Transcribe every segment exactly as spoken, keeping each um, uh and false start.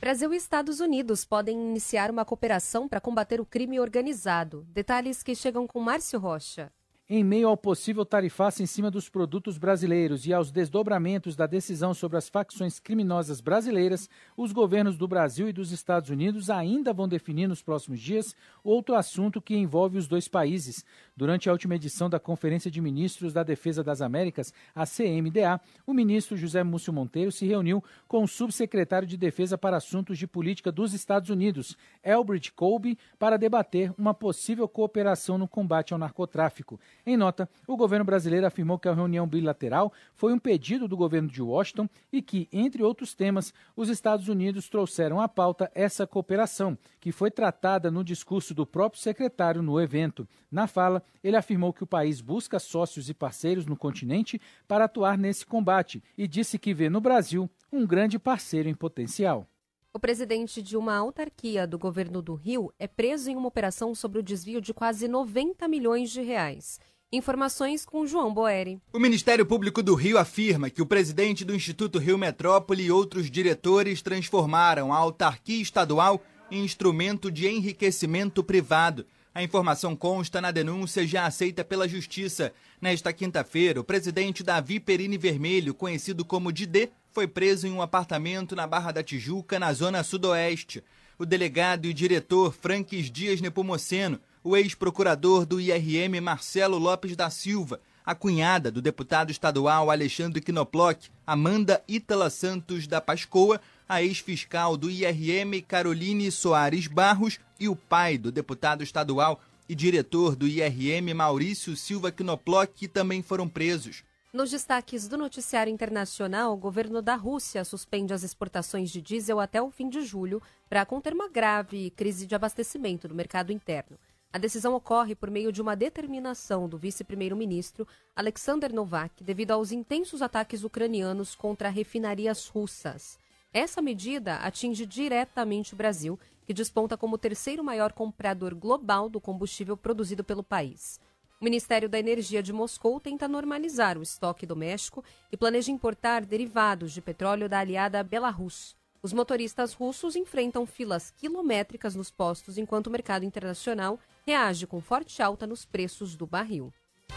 Brasil e Estados Unidos podem iniciar uma cooperação para combater o crime organizado. Detalhes que chegam com Márcio Rocha. Em meio ao possível tarifaço em cima dos produtos brasileiros e aos desdobramentos da decisão sobre as facções criminosas brasileiras, os governos do Brasil e dos Estados Unidos ainda vão definir nos próximos dias outro assunto que envolve os dois países. Durante a última edição da Conferência de Ministros da Defesa das Américas, a C M D A, o ministro José Múcio Monteiro se reuniu com o subsecretário de Defesa para Assuntos de Política dos Estados Unidos, Elbridge Colby, para debater uma possível cooperação no combate ao narcotráfico. Em nota, o governo brasileiro afirmou que a reunião bilateral foi um pedido do governo de Washington e que, entre outros temas, os Estados Unidos trouxeram à pauta essa cooperação, que foi tratada no discurso do próprio secretário no evento. Na fala, ele afirmou que o país busca sócios e parceiros no continente para atuar nesse combate e disse que vê no Brasil um grande parceiro em potencial. O presidente de uma autarquia do governo do Rio é preso em uma operação sobre o desvio de quase noventa milhões de reais. Informações com João Boeri. O Ministério Público do Rio afirma que o presidente do Instituto Rio Metrópole e outros diretores transformaram a autarquia estadual em instrumento de enriquecimento privado. A informação consta na denúncia já aceita pela Justiça. Nesta quinta-feira, o presidente Davi Perini Vermelho, conhecido como Didê, foi preso em um apartamento na Barra da Tijuca, na zona sudoeste. O delegado e diretor Franques Dias Nepomuceno, o ex-procurador do I R M Marcelo Lopes da Silva, a cunhada do deputado estadual Alexandre Knoploch, Amanda Ítala Santos da Pascoa, a ex-fiscal do I R M Caroline Soares Barros e o pai do deputado estadual e diretor do I R M Maurício Silva Knoploch também foram presos. Nos destaques do noticiário internacional, o governo da Rússia suspende as exportações de diesel até o fim de julho para conter uma grave crise de abastecimento no mercado interno. A decisão ocorre por meio de uma determinação do vice-primeiro-ministro Alexander Novak devido aos intensos ataques ucranianos contra refinarias russas. Essa medida atinge diretamente o Brasil, que desponta como o terceiro maior comprador global do combustível produzido pelo país. O Ministério da Energia de Moscou tenta normalizar o estoque doméstico e planeja importar derivados de petróleo da aliada Belarus. Os motoristas russos enfrentam filas quilométricas nos postos, enquanto o mercado internacional reage com forte alta nos preços do barril.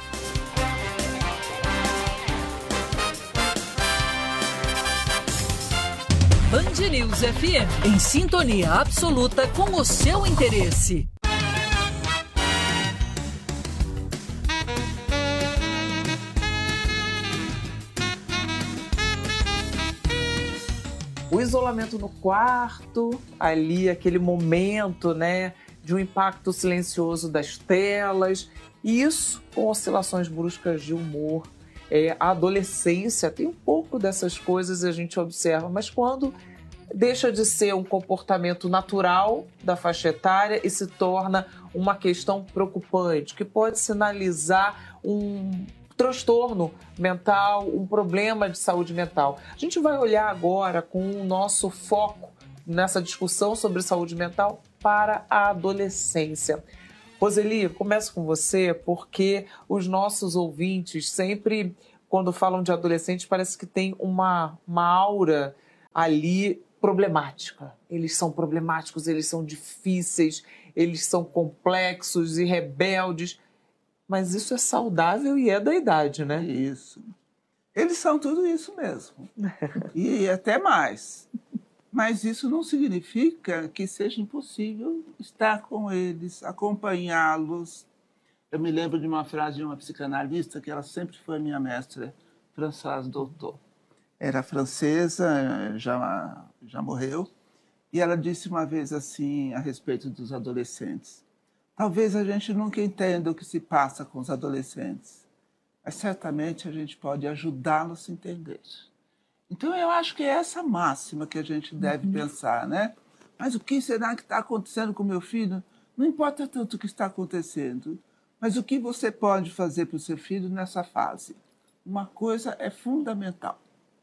Band News F M, em sintonia absoluta com o seu interesse. O isolamento no quarto, ali aquele momento, né, de um impacto silencioso das telas, e isso com oscilações bruscas de humor. É, a adolescência tem um pouco dessas coisas, a gente observa, mas quando deixa de ser um comportamento natural da faixa etária e se torna uma questão preocupante, que pode sinalizar um transtorno mental, um problema de saúde mental. A gente vai olhar agora com o nosso foco nessa discussão sobre saúde mental para a adolescência. Roseli, começo com você, porque os nossos ouvintes sempre, quando falam de adolescentes, parece que tem uma, uma aura ali problemática. Eles são problemáticos, eles são difíceis, eles são complexos e rebeldes. Mas isso é saudável e é da idade, né? Isso. Eles são tudo isso mesmo. E até mais. Mas isso não significa que seja impossível estar com eles, acompanhá-los. Eu me lembro de uma frase de uma psicanalista, que ela sempre foi minha mestra, Françoise Doutor. Era francesa, já, já morreu. E ela disse uma vez assim, a respeito dos adolescentes: talvez a gente nunca entenda o que se passa com os adolescentes, mas certamente a gente pode ajudá-los a entender. Então, eu acho que é essa máxima que a gente deve uhum. pensar, né? Mas o que será que está acontecendo com o meu filho? Não importa tanto o que está acontecendo, mas o que você pode fazer para o seu filho nessa fase? Uma coisa é fundamental.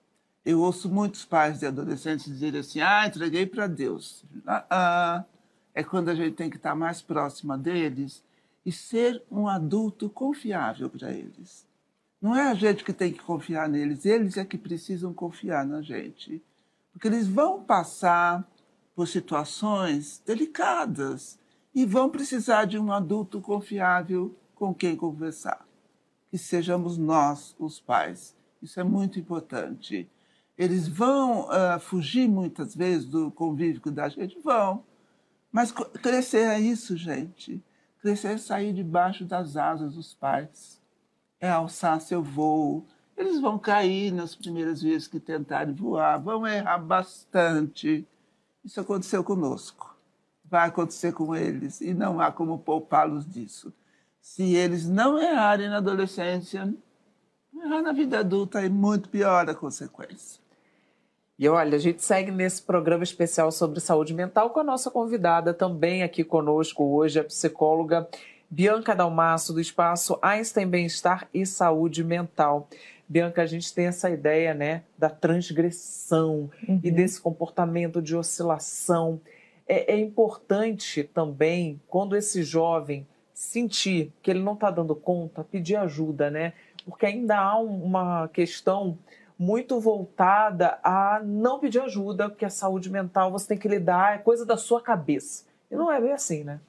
Eu ouço muitos pais de adolescentes dizerem assim: ah, entreguei para Deus. Ah, ah. É quando a gente tem que estar mais próxima deles e ser um adulto confiável para eles. Não é a gente que tem que confiar neles, eles é que precisam confiar na gente. Porque eles vão passar por situações delicadas e vão precisar de um adulto confiável com quem conversar. Que sejamos nós, os pais. Isso é muito importante. Eles vão uh, fugir muitas vezes do convívio da gente? Vão. Mas crescer é isso, gente. Crescer é sair debaixo das asas dos pais. É alçar seu voo. Eles vão cair nas primeiras vezes que tentarem voar, vão errar bastante. Isso aconteceu conosco. Vai acontecer com eles e não há como poupá-los disso. Se eles não errarem na adolescência, errar na vida adulta é muito pior a consequência. E olha, a gente segue nesse programa especial sobre saúde mental com a nossa convidada também aqui conosco hoje, a psicóloga Bianca Dalmasso, do Espaço Einstein Bem-Estar e Saúde Mental. Bianca, a gente tem essa ideia, né, da transgressão uhum. e desse comportamento de oscilação. É, é importante também, quando esse jovem sentir que ele não está dando conta, pedir ajuda, né? Porque ainda há um, uma questão muito voltada a não pedir ajuda, porque a saúde mental você tem que lidar, é coisa da sua cabeça. E não é bem assim, né?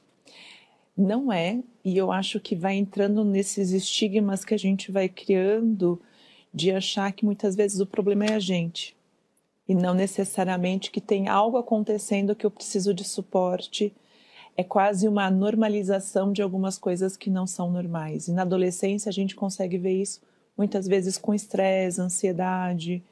Não é, e eu acho que vai entrando nesses estigmas que a gente vai criando de achar que muitas vezes o problema é a gente. E não necessariamente que tem algo acontecendo que eu preciso de suporte. É quase uma normalização de algumas coisas que não são normais. E na adolescência a gente consegue ver isso muitas vezes com estresse, ansiedade.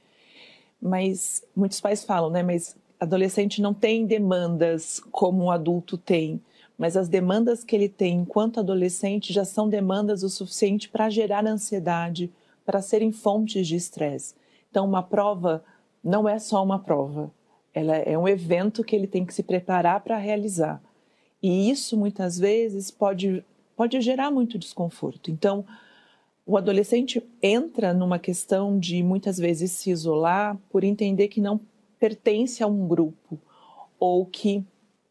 Mas muitos pais falam, né? Mas adolescente não tem demandas como um adulto tem. Mas as demandas que ele tem enquanto adolescente já são demandas o suficiente para gerar ansiedade, para serem fontes de estresse. Então, uma prova não é só uma prova. Ela é um evento que ele tem que se preparar para realizar. E isso, muitas vezes, pode, pode gerar muito desconforto. Então, o adolescente entra numa questão de, muitas vezes, se isolar por entender que não pertence a um grupo ou que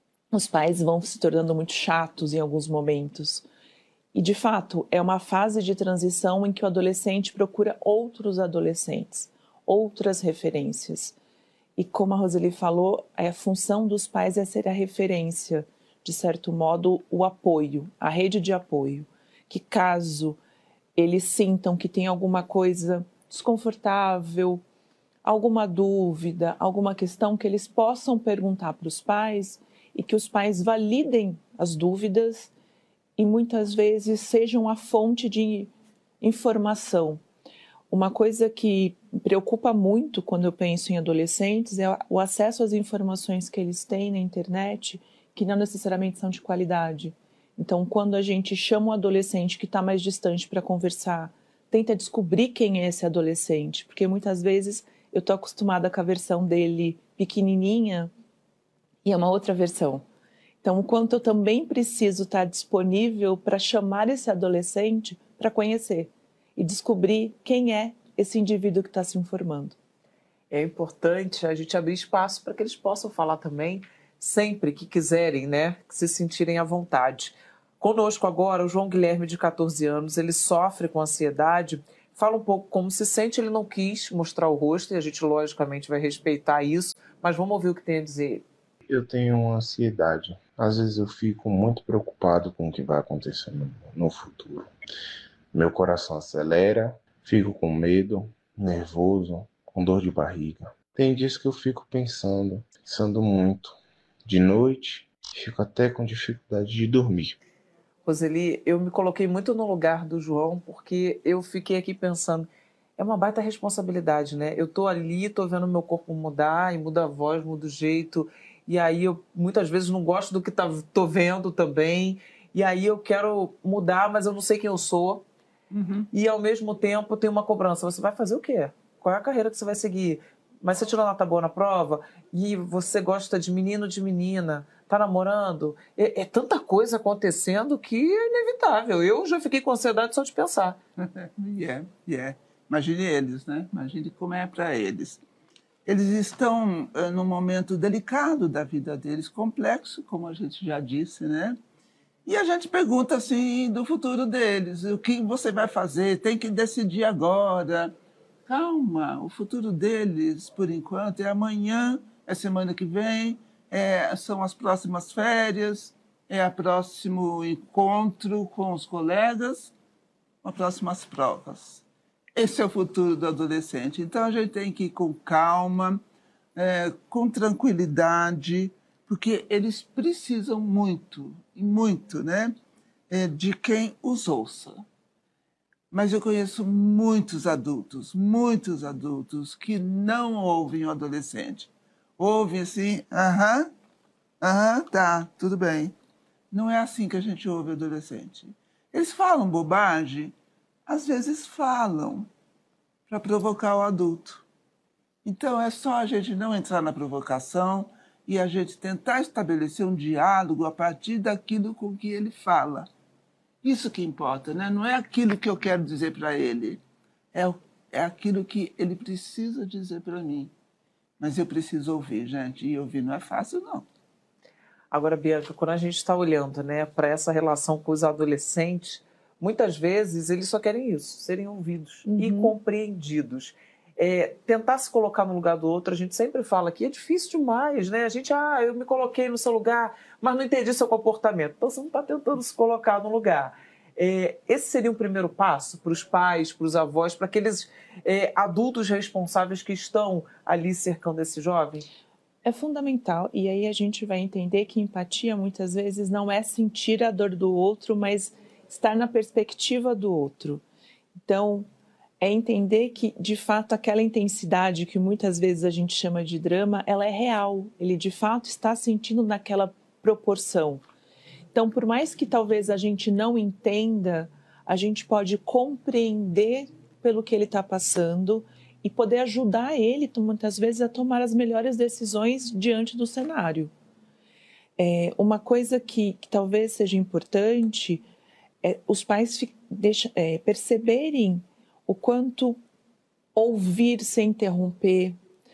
os pais vão se tornando muito chatos em alguns momentos. E, de fato, é uma fase de transição em que o adolescente procura outros adolescentes, outras referências. E, como a Roseli falou, a função dos pais é ser a referência, de certo modo, o apoio, a rede de apoio, que caso eles sintam que tem alguma coisa desconfortável, alguma dúvida, alguma questão, que eles possam perguntar para os pais e que os pais validem as dúvidas e muitas vezes sejam a fonte de informação. Uma coisa que me preocupa muito quando eu penso em adolescentes é o acesso às informações que eles têm na internet, que não necessariamente são de qualidade. Então, quando a gente chama um adolescente que está mais distante para conversar, tenta descobrir quem é esse adolescente, porque muitas vezes eu estou acostumada com a versão dele pequenininha e é uma outra versão. Então, o quanto eu também preciso estar disponível para chamar esse adolescente para conhecer e descobrir quem é esse indivíduo que está se informando. É importante a gente abrir espaço para que eles possam falar também sempre que quiserem, né? Que se sentirem à vontade. Conosco agora o João Guilherme, de catorze anos, ele sofre com ansiedade. Fala um pouco como se sente, ele não quis mostrar o rosto e a gente logicamente vai respeitar isso, mas vamos ouvir o que tem a dizer. Eu tenho ansiedade. Às vezes eu fico muito preocupado com o que vai acontecer no, no futuro. Meu coração acelera, fico com medo, nervoso, com dor de barriga. Tem dias que eu fico pensando, pensando muito. De noite, fico até com dificuldade de dormir. Roseli, eu me coloquei muito no lugar do João, porque eu fiquei aqui pensando, é uma baita responsabilidade, né? Eu tô ali, tô vendo meu corpo mudar, e muda a voz, muda o jeito, e aí eu muitas vezes não gosto do que tá, tô vendo também, e aí eu quero mudar, mas eu não sei quem eu sou, uhum. E ao mesmo tempo tem uma cobrança, você vai fazer o quê? Qual é a carreira que você vai seguir? Mas você tirou nota boa na prova, e você gosta de menino de menina, tá namorando, é, é tanta coisa acontecendo que é inevitável. Eu já fiquei com ansiedade só de pensar. Yeah, yeah. Imagine eles, né? Imagine como é para eles. Eles estão uh, num momento delicado da vida deles, complexo, como a gente já disse, né? E a gente pergunta, assim, do futuro deles. O que você vai fazer? Tem que decidir agora. Calma, o futuro deles, por enquanto, é amanhã, é semana que vem, é, são as próximas férias, é o próximo encontro com os colegas, as próximas provas. Esse é o futuro do adolescente. Então, a gente tem que ir com calma, é, com tranquilidade, porque eles precisam muito, e muito, né, é, de quem os ouça. Mas eu conheço muitos adultos, muitos adultos que não ouvem o adolescente. Ouvem assim, aham, aham, tá, tudo bem. Não é assim que a gente ouve o adolescente. Eles falam bobagem, às vezes falam para provocar o adulto. Então é só a gente não entrar na provocação e a gente tentar estabelecer um diálogo a partir daquilo com que ele fala. Isso que importa, né? Não é aquilo que eu quero dizer para ele, é, é aquilo que ele precisa dizer para mim. Mas eu preciso ouvir, gente, e ouvir não é fácil, não. Agora, Bianca, quando a gente está olhando, né, para essa relação com os adolescentes, muitas vezes eles só querem isso, serem ouvidos uhum. e compreendidos. É, tentar se colocar no lugar do outro, a gente sempre fala que é difícil demais, né? A gente, ah, eu me coloquei no seu lugar, mas não entendi seu comportamento. Então, você não está tentando se colocar no lugar. É, esse seria o primeiro passo para os pais, para os avós, para aqueles é, adultos responsáveis que estão ali cercando esse jovem? É fundamental, e aí a gente vai entender que empatia muitas vezes não é sentir a dor do outro, mas estar na perspectiva do outro. Então, é entender que, de fato, aquela intensidade que muitas vezes a gente chama de drama, ela é real. Ele, de fato, está sentindo naquela proporção. Então, por mais que talvez a gente não entenda, a gente pode compreender pelo que ele está passando e poder ajudar ele, muitas vezes, a tomar as melhores decisões diante do cenário. É, uma coisa que, que talvez seja importante é os pais fi, deixa, é, perceberem o quanto ouvir sem interromper,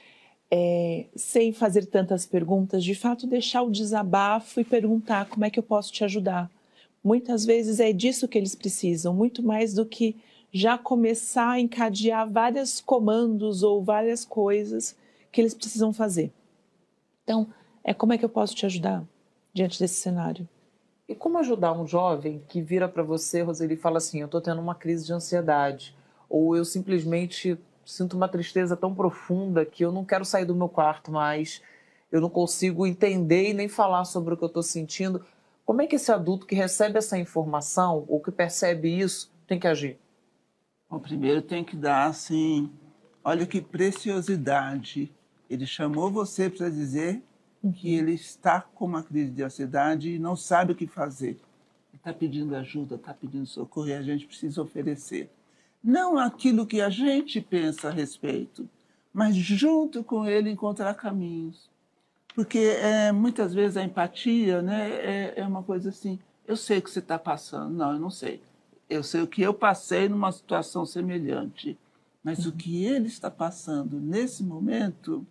é, sem fazer tantas perguntas, de fato deixar o desabafo e perguntar como é que eu posso te ajudar. Muitas vezes é disso que eles precisam, muito mais do que já começar a encadear vários comandos ou várias coisas que eles precisam fazer. Então, é como é que eu posso te ajudar diante desse cenário? E como ajudar um jovem que vira para você, Roseli, e fala assim, eu estou tendo uma crise de ansiedade, ou eu simplesmente sinto uma tristeza tão profunda que eu não quero sair do meu quarto mais, eu não consigo entender e nem falar sobre o que eu estou sentindo. Como é que esse adulto que recebe essa informação, ou que percebe isso, tem que agir? Bom, primeiro tem que dar, assim, olha que preciosidade. Ele chamou você para dizer que ele está com uma crise de ansiedade e não sabe o que fazer. Ele está pedindo ajuda, está pedindo socorro e a gente precisa oferecer. Não aquilo que a gente pensa a respeito, mas junto com ele encontrar caminhos. Porque é, muitas vezes a empatia, né, é, é uma coisa assim, eu sei o que você está passando. Não, eu não sei. Eu sei o que eu passei numa situação semelhante. Mas uhum. o que ele está passando nesse momento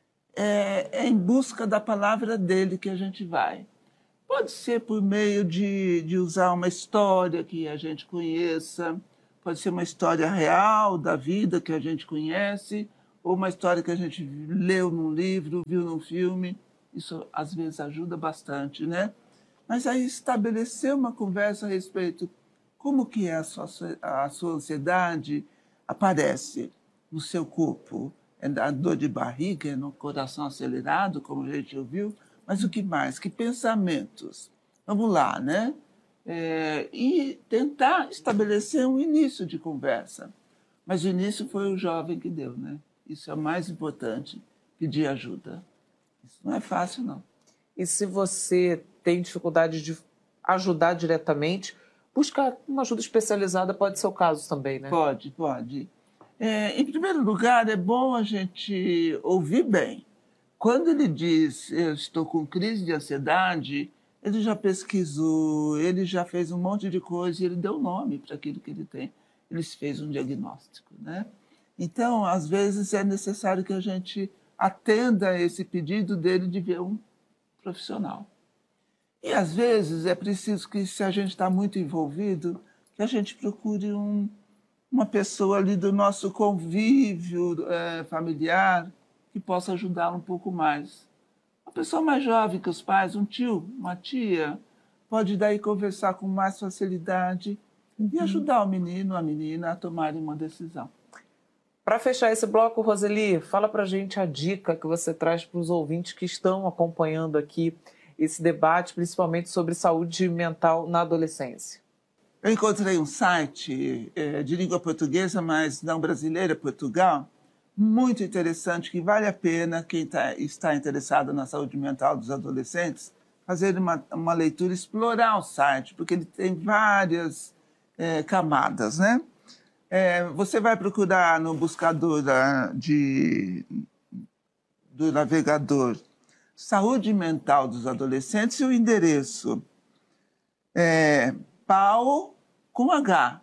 é, é em busca da palavra dele que a gente vai. Pode ser por meio de, de usar uma história que a gente conheça, pode ser uma história real da vida que a gente conhece, ou uma história que a gente leu num livro, viu num filme. Isso, às vezes, ajuda bastante, né? Mas aí estabelecer uma conversa a respeito como que é a sua, a sua ansiedade aparece no seu corpo. É a dor de barriga, é no coração acelerado, como a gente ouviu, mas o que mais? Que pensamentos? Vamos lá, né? É, e tentar estabelecer um início de conversa. Mas o início foi o jovem que deu, né? Isso é o mais importante, pedir ajuda. Isso não é fácil, não. E se você tem dificuldade de ajudar diretamente, buscar uma ajuda especializada pode ser o caso também, né? Pode, pode. É, em primeiro lugar, é bom a gente ouvir bem. Quando ele diz, eu estou com crise de ansiedade, ele já pesquisou, ele já fez um monte de coisa e ele deu nome para aquilo que ele tem. Ele fez um diagnóstico, né? Então, às vezes, é necessário que a gente atenda a esse pedido dele de ver um profissional. E, às vezes, é preciso que, se a gente está muito envolvido, que a gente procure um, uma pessoa ali do nosso convívio é, familiar que possa ajudá-lo um pouco mais. A pessoa mais jovem que os pais, um tio, uma tia, pode daí conversar com mais facilidade uhum. e ajudar o menino, a menina a tomarem uma decisão. Para fechar esse bloco, Roseli, fala para a gente a dica que você traz para os ouvintes que estão acompanhando aqui esse debate, principalmente sobre saúde mental na adolescência. Eu encontrei um site é, de língua portuguesa, mas não brasileira, Portugal, muito interessante, que vale a pena quem tá, está interessado na saúde mental dos adolescentes fazer uma, uma leitura, explorar o site, porque ele tem várias é, camadas, né? É, você vai procurar no buscador da, de, do navegador Saúde Mental dos Adolescentes e o endereço é P A O com H,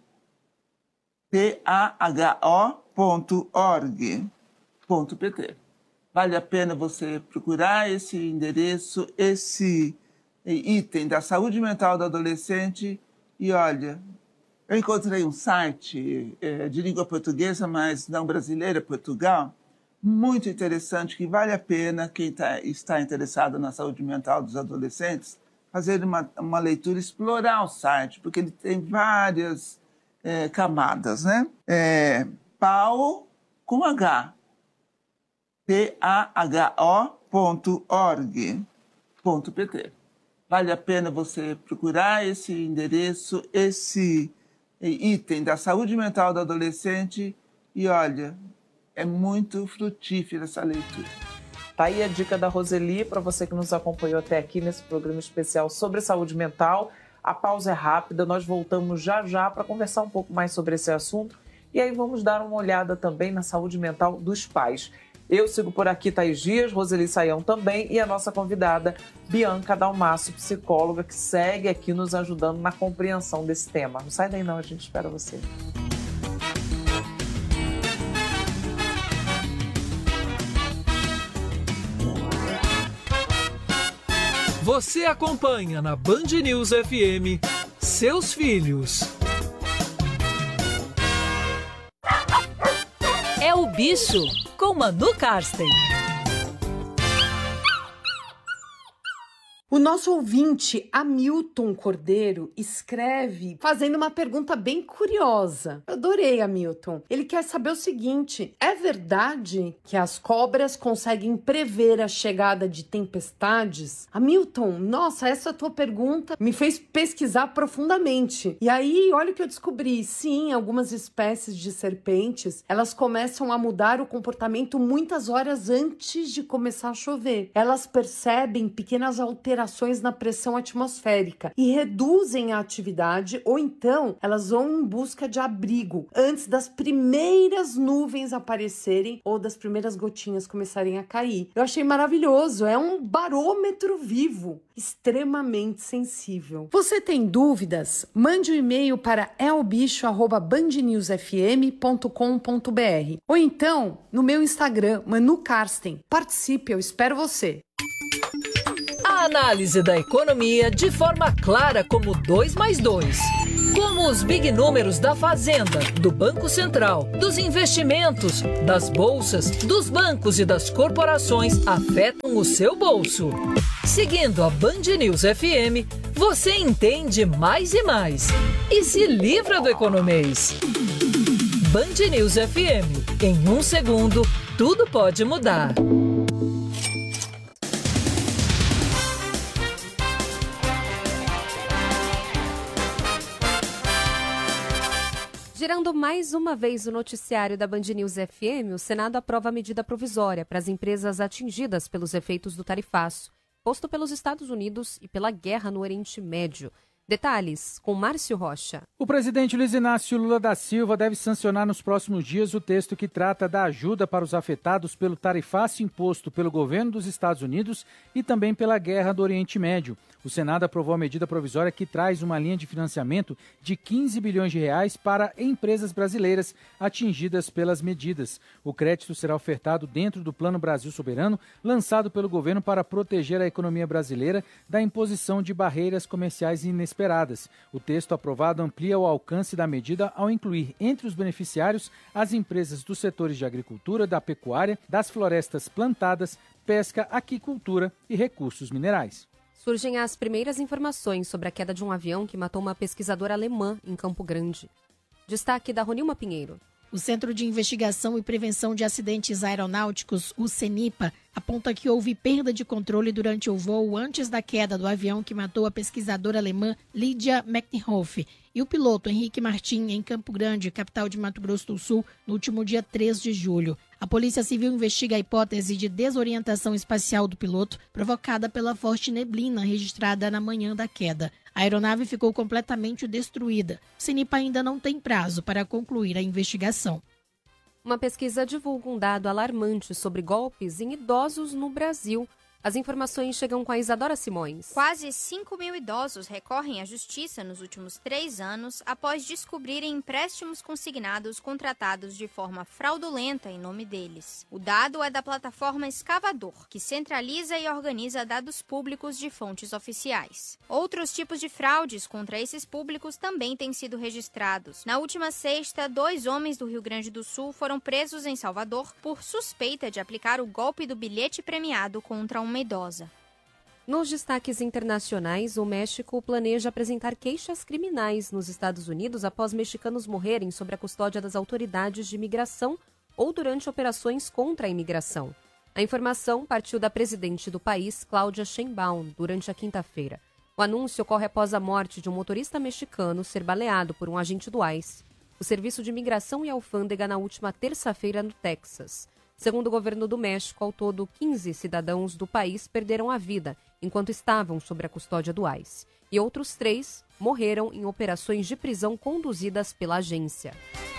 P A H O ponto org ponto P T. Vale a pena você procurar esse endereço, esse item da saúde mental do adolescente e olha, eu encontrei um site é, de língua portuguesa, mas não brasileira, Portugal, muito interessante, que vale a pena quem tá, está interessado na saúde mental dos adolescentes fazer uma, uma leitura, explorar o site, porque ele tem várias é, camadas, né? É, P A O com H, P A H O ponto org ponto P T. Vale a pena você procurar esse endereço, esse item da saúde mental do adolescente e olha, é muito frutífera essa leitura. Tá aí a dica da Roseli para você que nos acompanhou até aqui nesse programa especial sobre saúde mental. A pausa é rápida, nós voltamos já já para conversar um pouco mais sobre esse assunto e aí vamos dar uma olhada também na saúde mental dos pais. Eu sigo por aqui, Thaís Dias, Roseli Saião também e a nossa convidada, Bianca Dalmasso, psicóloga, que segue aqui nos ajudando na compreensão desse tema. Não sai daí não, a gente espera você. Você acompanha na Band News F M Seus Filhos. É o Bicho, com Manu Karsten. O nosso ouvinte, Hamilton Cordeiro, escreve fazendo uma pergunta bem curiosa. Eu adorei, Hamilton. Ele quer saber o seguinte: é verdade que as cobras conseguem prever a chegada de tempestades? Hamilton, nossa, essa tua pergunta me fez pesquisar profundamente. E aí, olha o que eu descobri. Sim, algumas espécies de serpentes, elas começam a mudar o comportamento muitas horas antes de começar a chover. Elas percebem pequenas alterações na pressão atmosférica e reduzem a atividade ou então elas vão em busca de abrigo antes das primeiras nuvens aparecerem ou das primeiras gotinhas começarem a cair. Eu achei maravilhoso, é um barômetro vivo, extremamente sensível. Você tem dúvidas? Mande um e-mail para elbicho arroba band news f m ponto com ponto b r ou então no meu Instagram, Manu Karsten. Participe, eu espero você. A análise da economia de forma clara como dois mais dois. Como os big números da Fazenda, do Banco Central, dos investimentos, das bolsas, dos bancos e das corporações afetam o seu bolso. Seguindo a Band News F M, você entende mais e mais. E se livra do economês. Band News F M. Em um segundo, tudo pode mudar. Girando mais uma vez o noticiário da Band News F M, o Senado aprova a medida provisória para as empresas atingidas pelos efeitos do tarifaço, posto pelos Estados Unidos e pela guerra no Oriente Médio. Detalhes com Márcio Rocha. O presidente Luiz Inácio Lula da Silva deve sancionar nos próximos dias o texto que trata da ajuda para os afetados pelo tarifaço imposto pelo governo dos Estados Unidos e também pela guerra do Oriente Médio. O Senado aprovou a medida provisória que traz uma linha de financiamento de quinze bilhões de reais para empresas brasileiras atingidas pelas medidas. O crédito será ofertado dentro do Plano Brasil Soberano, lançado pelo governo para proteger a economia brasileira da imposição de barreiras comerciais inesperadas. O texto aprovado amplia o alcance da medida ao incluir entre os beneficiários as empresas dos setores de agricultura, da pecuária, das florestas plantadas, pesca, aquicultura e recursos minerais. Surgem as primeiras informações sobre a queda de um avião que matou uma pesquisadora alemã em Campo Grande. Destaque da Ronilma Pinheiro. O Centro de Investigação e Prevenção de Acidentes Aeronáuticos, o CENIPA, aponta que houve perda de controle durante o voo antes da queda do avião que matou a pesquisadora alemã Lydia Mechtenhoff e o piloto Henrique Martim em Campo Grande, capital de Mato Grosso do Sul, no último dia três de julho. A Polícia Civil investiga a hipótese de desorientação espacial do piloto provocada pela forte neblina registrada na manhã da queda. A aeronave ficou completamente destruída. O CENIPA ainda não tem prazo para concluir a investigação. Uma pesquisa divulga um dado alarmante sobre golpes em idosos no Brasil. As informações chegam com a Isadora Simões. Quase cinco mil idosos recorrem à justiça nos últimos três anos após descobrirem empréstimos consignados contratados de forma fraudulenta em nome deles. O dado é da plataforma Escavador, que centraliza e organiza dados públicos de fontes oficiais. Outros tipos de fraudes contra esses públicos também têm sido registrados. Na última sexta, dois homens do Rio Grande do Sul foram presos em Salvador por suspeita de aplicar o golpe do bilhete premiado contra uma idosa. Nos destaques internacionais, o México planeja apresentar queixas criminais nos Estados Unidos após mexicanos morrerem sob a custódia das autoridades de imigração ou durante operações contra a imigração. A informação partiu da presidente do país, Cláudia Sheinbaum, durante a quinta-feira. O anúncio ocorre após a morte de um motorista mexicano ser baleado por um agente do ICE, o Serviço de Imigração e Alfândega, na última terça-feira no Texas. Segundo o governo do México, ao todo, quinze cidadãos do país perderam a vida enquanto estavam sob a custódia do ICE. E outros três morreram em operações de prisão conduzidas pela agência.